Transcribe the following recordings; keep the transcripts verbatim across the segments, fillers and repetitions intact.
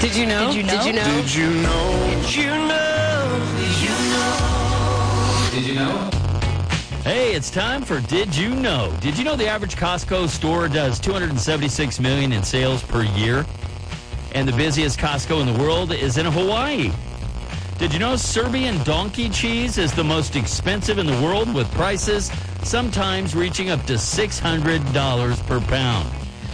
Did you know? Did you know? Did you know? Did you know? Did you know? Did you know? Did you know? Hey, it's time for Did You Know? Did you know the average Costco store does two hundred seventy-six million dollars in sales per year? And the busiest Costco in the world is in Hawaii. Did you know Serbian donkey cheese is the most expensive in the world, with prices sometimes reaching up to six hundred dollars per pound?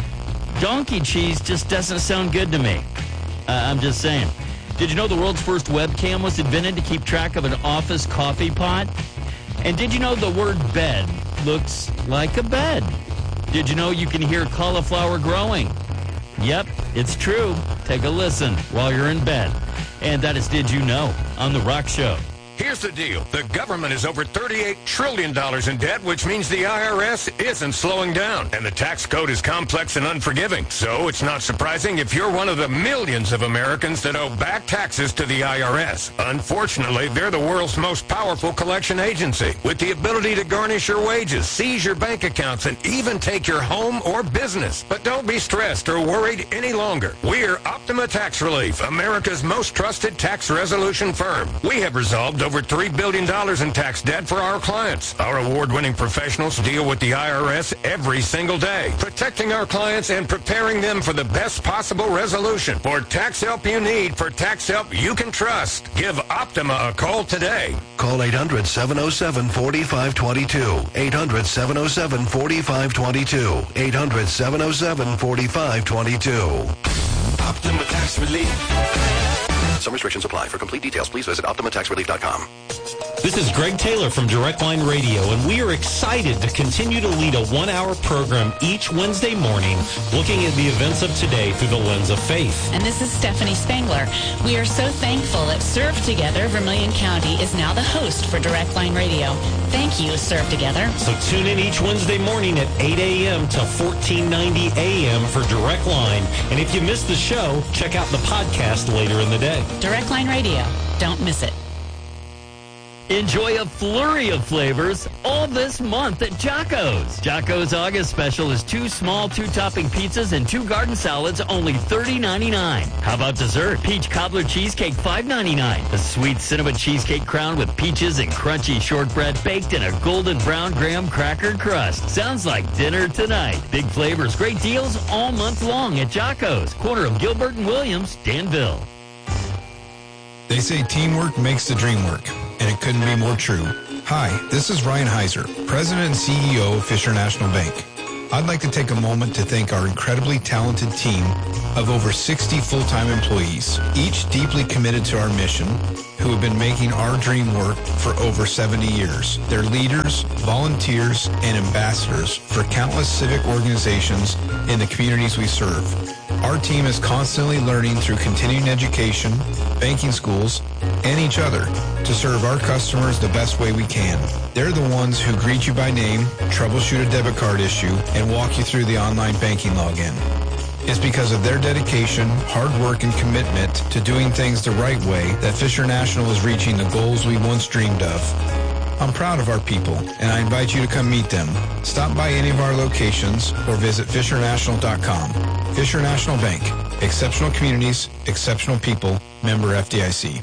Donkey cheese just doesn't sound good to me. Uh, I'm just saying. Did you know the world's first webcam was invented to keep track of an office coffee pot? And did you know the word bed looks like a bed? Did you know you can hear cauliflower growing? Yep, it's true. Take a listen while you're in bed. And that is Did You Know on The Rock Show. Here's the deal. The government is over thirty-eight trillion dollars in debt, which means the I R S isn't slowing down. And the tax code is complex and unforgiving. So it's not surprising if you're one of the millions of Americans that owe back taxes to the I R S. Unfortunately, they're the world's most powerful collection agency, with the ability to garnish your wages, seize your bank accounts, and even take your home or business. But don't be stressed or worried any longer. We're Optima Tax Relief, America's most trusted tax resolution firm. We have resolved over three billion dollars in tax debt for our clients. Our award-winning professionals deal with the I R S every single day, protecting our clients and preparing them for the best possible resolution. For tax help you need, for tax help you can trust, give Optima a call today. Call eight hundred, seven oh seven, four five two two. eight hundred, seven oh seven, four five two two. eight hundred, seven oh seven, four five two two. Optima Tax Relief. Some restrictions apply. For complete details, please visit optima tax relief dot com. This is Greg Taylor from Direct Line Radio, and we are excited to continue to lead a one-hour program each Wednesday morning looking at the events of today through the lens of faith. And this is Stephanie Spangler. We are so thankful that Serve Together Vermilion County is now the host for Direct Line Radio. Thank you, Serve Together. So tune in each Wednesday morning at eight a.m. to fourteen ninety a.m. for Direct Line. And if you missed the show, check out the podcast later in the day. Direct Line Radio. Don't miss it. Enjoy a flurry of flavors all this month at Jocko's. Jocko's August special is two small two-topping pizzas and two garden salads, only thirty ninety-nine. How about dessert? Peach cobbler cheesecake, five ninety-nine. A sweet cinnamon cheesecake crown with peaches and crunchy shortbread baked in a golden brown graham cracker crust. Sounds like dinner tonight. Big flavors, great deals all month long at Jocko's, corner of Gilbert and Williams, Danville. They say teamwork makes the dream work, and it couldn't be more true. Hi, this is Ryan Heiser, President and C E O of Fisher National Bank. I'd like to take a moment to thank our incredibly talented team of over sixty full-time employees, each deeply committed to our mission, who have been making our dream work for over seventy years. They're leaders, volunteers, and ambassadors for countless civic organizations in the communities we serve. Our team is constantly learning through continuing education, banking schools, and each other to serve our customers the best way we can. They're the ones who greet you by name, troubleshoot a debit card issue, and walk you through the online banking login. It's because of their dedication, hard work, and commitment to doing things the right way that Fisher National is reaching the goals we once dreamed of. I'm proud of our people, and I invite you to come meet them. Stop by any of our locations or visit fisher national dot com. Fisher National Bank. Exceptional communities, exceptional people. Member F D I C.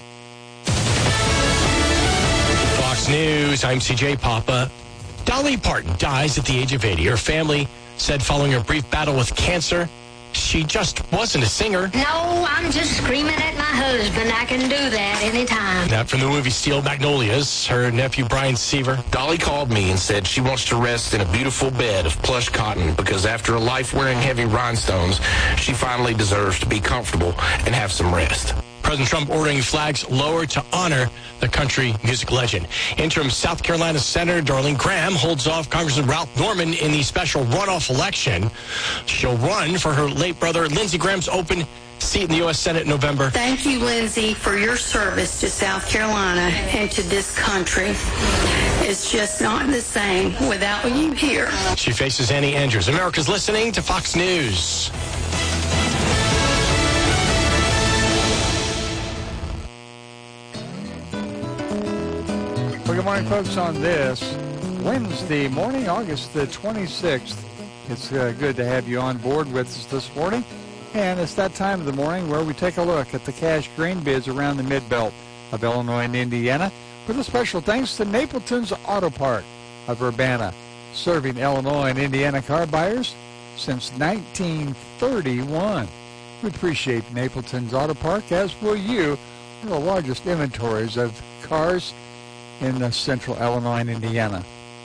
Fox News, I'm C J Papa. Dolly Parton dies at the age of eighty. Her family said following a brief battle with cancer, she just wasn't a singer. No, I'm just screaming at my husband. I can do that anytime. That from the movie Steel Magnolias, her nephew Brian Seaver. Dolly called me and said she wants to rest in a beautiful bed of plush cotton because after a life wearing heavy rhinestones, she finally deserves to be comfortable and have some rest. President Trump ordering flags lowered to honor the country music legend. Interim South Carolina Senator Darlene Graham holds off Congressman Ralph Norman in the special runoff election. She'll run for her late brother Lindsey Graham's open seat in the U S Senate in November. Thank you, Lindsey, for your service to South Carolina and to this country. It's just not the same without you here. She faces Annie Andrews. America's listening to Fox News. Well, good morning, folks, on this Wednesday morning, August the twenty-sixth. It's uh, good to have you on board with us this morning. And it's that time of the morning where we take a look at the cash grain bids around the mid-belt of Illinois and Indiana, with a special thanks to Napleton's Auto Park of Urbana, serving Illinois and Indiana car buyers since nineteen thirty-one. We appreciate Napleton's Auto Park, as will you, one of the largest inventories of cars in uh, central Illinois and Indiana.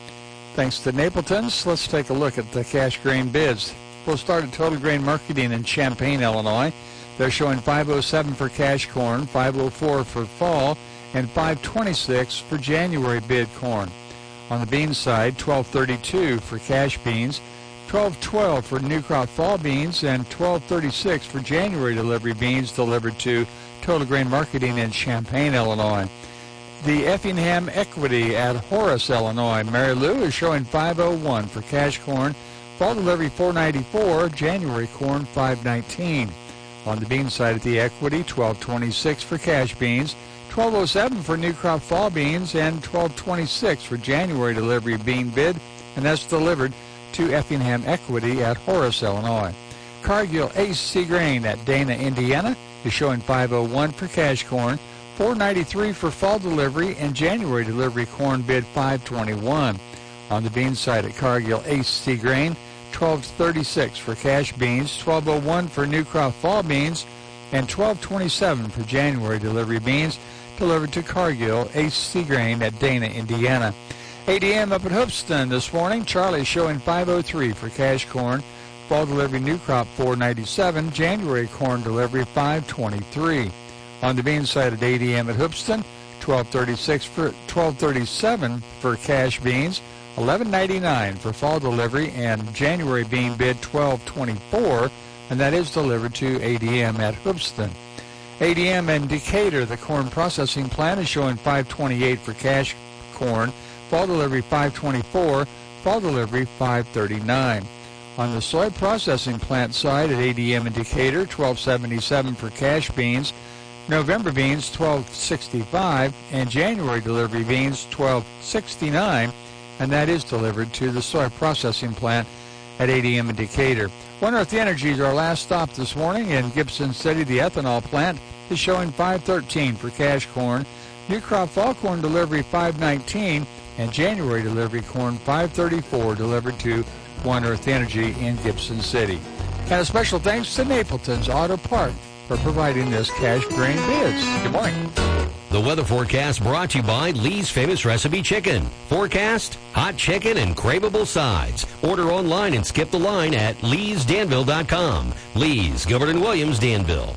Thanks to Napleton's, let's take a look at the cash grain bids. We'll start at Total Grain Marketing in Champaign, Illinois. They're showing five oh seven for cash corn, five oh four for fall, and five twenty-six for January bid corn. On the bean side, twelve thirty-two for cash beans, twelve twelve for new crop fall beans, and twelve thirty-six for January delivery beans delivered to Total Grain Marketing in Champaign, Illinois. The Effingham Equity at Horace, Illinois. Mary Lou is showing five oh one for cash corn, fall delivery four ninety-four, January corn five nineteen. On the bean side at the Equity, twelve twenty-six for cash beans, twelve oh seven for new crop fall beans, and twelve twenty-six for January delivery bean bid, and that's delivered to Effingham Equity at Horace, Illinois. Cargill Ace C Grain at Dana, Indiana is showing five oh one for cash corn, four ninety-three for fall delivery, and January delivery corn bid five twenty-one. On the bean side at Cargill Ace C Grain, twelve thirty-six for cash beans, twelve oh one for new crop fall beans, and twelve twenty-seven for January delivery beans delivered to Cargill Ace C Grain at Dana, Indiana. A D M up at Hoopeston this morning, Charlie showing five oh three for cash corn, fall delivery new crop four ninety-seven, January corn delivery five twenty-three. On the bean side at A D M at Hoopeston, twelve thirty-six for twelve thirty-seven for cash beans, eleven ninety-nine for fall delivery, and January bean bid twelve twenty-four, and that is delivered to A D M at Hoopeston. A D M in Decatur, the corn processing plant, is showing five twenty-eight for cash corn, fall delivery five twenty-four, fall delivery five thirty-nine. On the soy processing plant side at A D M in Decatur, twelve seventy-seven for cash beans, November beans twelve sixty-five, and January delivery beans twelve sixty-nine, and that is delivered to the soy processing plant at A D M in Decatur. One Earth Energy is our last stop this morning in Gibson City. The ethanol plant is showing five thirteen for cash corn, new crop fall corn delivery five nineteen, and January delivery corn five thirty-four delivered to One Earth Energy in Gibson City. And a special thanks to Napleton's Auto Park for providing this cash grain bids. Good morning. The weather forecast brought to you by Lee's Famous Recipe Chicken. Forecast, hot chicken, and craveable sides. Order online and skip the line at lees danville dot com. Lee's, Gilbert and Williams, Danville.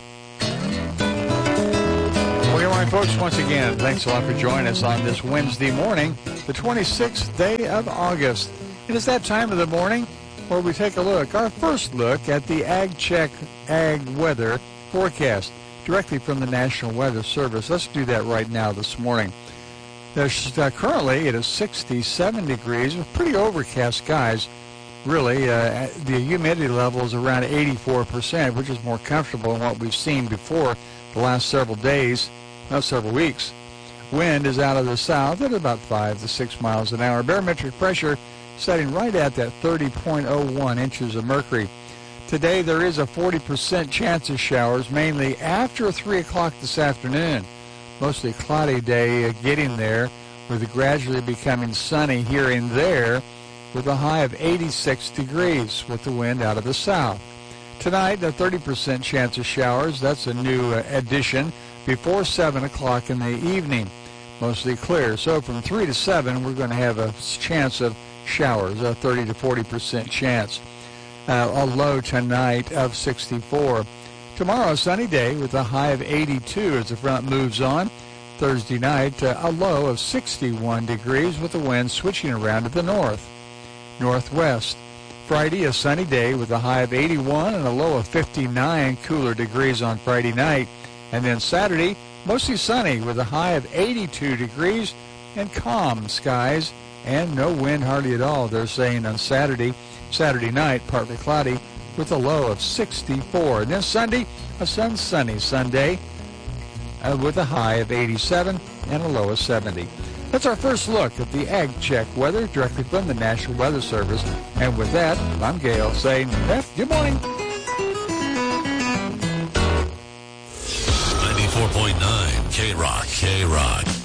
Well, good morning, folks. Once again, thanks a lot for joining us on this Wednesday morning, the twenty-sixth day of August. It is that time of the morning where we take a look, our first look at the Ag Check Ag Weather forecast directly from the National Weather Service. Let's do that right now this morning. There's, uh, currently it is sixty-seven degrees with pretty overcast skies. Really, uh, the humidity level is around eighty-four percent, which is more comfortable than what we've seen before the last several days, not several weeks. Wind is out of the south at about five to six miles an hour. Barometric pressure setting right at that thirty point oh one inches of mercury. Today there is a forty percent chance of showers, mainly after three o'clock this afternoon. Mostly cloudy day uh, getting there, with it gradually becoming sunny here and there, with a high of eighty-six degrees with the wind out of the south. Tonight, a thirty percent chance of showers. That's a new uh, addition before seven o'clock in the evening. Mostly clear. So from three to seven, we're going to have a chance of showers, a thirty to forty percent chance. Uh, a low tonight of sixty-four. Tomorrow, a sunny day with a high of eighty-two as the front moves on. Thursday night, uh, a low of sixty-one degrees with the wind switching around to the north. Northwest. Friday, a sunny day with a high of eighty-one and a low of fifty-nine cooler degrees on Friday night. And then Saturday, mostly sunny with a high of eighty-two degrees and calm skies and no wind hardly at all. They're saying on Saturday, Saturday night, partly cloudy with a low of sixty-four. And then Sunday, a sun sunny Sunday uh, with a high of eighty-seven and a low of seventy. That's our first look at the Ag Check weather directly from the National Weather Service. And with that, I'm Gale saying, good morning. four point nine K-Rock, K-Rock.